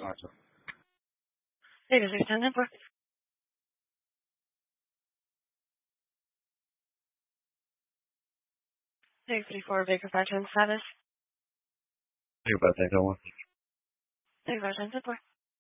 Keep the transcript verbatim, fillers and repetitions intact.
Ladies and gentlemen, for three three four Baker Factory service. Think about that, don't we? Thank you for